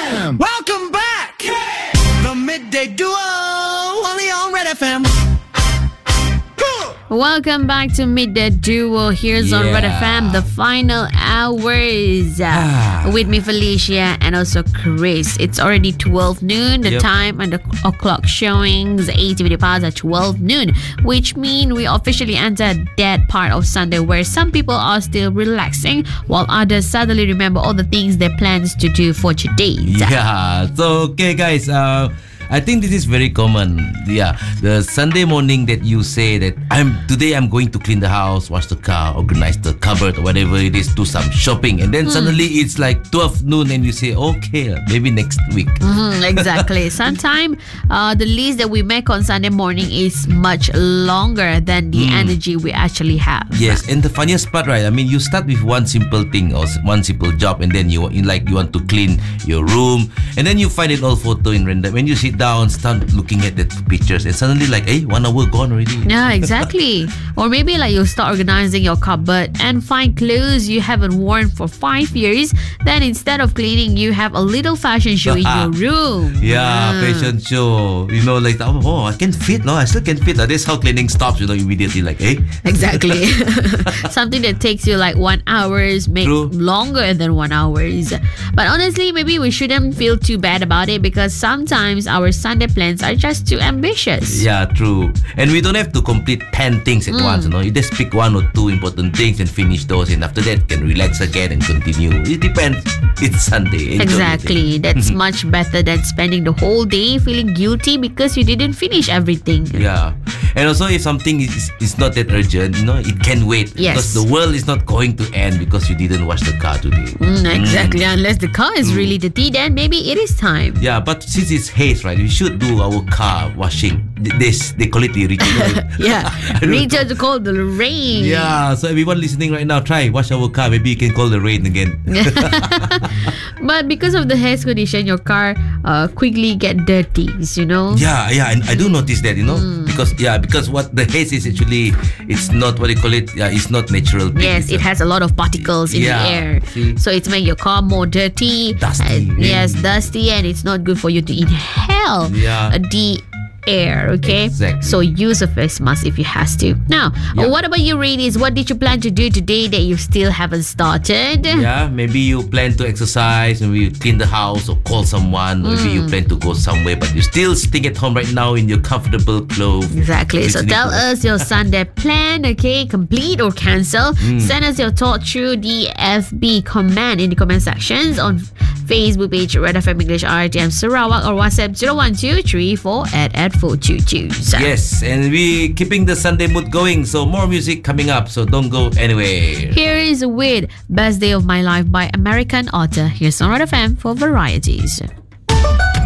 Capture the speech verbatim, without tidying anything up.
M. Welcome back. The Midday Duo, only on Red F M. Welcome back to Midday Duo. Here's on Red F M, the final hours uh, with me, Felicia, and also Chris. It's already twelve noon. The Yep. time and the o'clock showings, eighty minutes past at twelve noon, which means we officially enter that part of Sunday where some people are still relaxing while others suddenly remember all the things they plans to do for today. Yeah. So, okay, guys. Uh, I think this is very common. Yeah, the Sunday morning that you say that I'm today I'm going to clean the house, wash the car, organize the cupboard or whatever it is, do some shopping, and then Hmm. suddenly it's like twelve noon and you say, okay, maybe next week. Mhm, exactly. Sometimes uh, the list that we make on Sunday morning is much longer than the energy we actually have. Yes, and the funniest part, right? I mean, you start with one simple thing or s- one simple job, and then you, you like you want to clean your room, and then you find it all photo in random, and you sit down, start looking at the pictures, and suddenly like, hey, one hour gone already. Yeah, exactly. Or maybe like you'll start organizing your cupboard and find clothes you haven't worn for five years. Then instead of cleaning, you have a little fashion show in your room. Yeah, Ah. fashion show. You know, like, oh, oh, I can fit, no, I still can fit. That's how cleaning stops, you know, immediately. Like, hey. Exactly. Something that takes you like one hours make True. longer than one hours. But honestly, maybe we shouldn't feel too bad about it because sometimes our Sunday plans are just too ambitious. Yeah, true. And we don't have to complete ten things at Mm. once, you know. You just pick one or two important things and finish those, and after that, can relax again and continue. It depends. It's Sunday. Enjoy Exactly. it. That's much better than spending the whole day feeling guilty because you didn't finish everything. Yeah. And also, if something is, is not that urgent, you know, it can wait. Yes. Because the world is not going to end because you didn't wash the car today. Mm, exactly. Unless the car is really dirty, then maybe it is time. Yeah, but since it's haze, right, we should do our car washing. Th- This, they call it the ritual. Yeah. I don't Reach out to call the rain. Yeah, so everyone listening right now, try wash our car. Maybe you can call the rain again. But because of the haze condition, your car uh, quickly get dirty, you know? Yeah, yeah, and I do notice that, you know, because yeah, because what the haze is actually, it's not what you call it. Yeah, it's not natural. paint. Yes, It's it a- has a lot of particles in Yeah, the air. see? So it's make your car more dirty. Dusty, and- yeah. yes, dusty, and it's not good for you to inhale Yeah. uh, the air, okay? Exactly. So use a face mask if you has to. Now, Yeah. what about you, ladies? What did you plan to do today that you still haven't started? Yeah, maybe you plan to exercise, maybe you clean the house or call someone, or maybe you Mm. plan to go somewhere, but you still staying at home right now in your comfortable clothes. Exactly. So Listening tell to- us your Sunday plan, okay? Complete or cancel. Mm. Send us your thought through the F B comment in the comment sections on Facebook page Red F M English R T M Sarawak or WhatsApp zero one two three four at at four two two. Yes, and we keeping the Sunday mood going, so more music coming up, so don't go anywhere. Here is with Best Day of My Life by American Author. Here's on Red F M for varieties.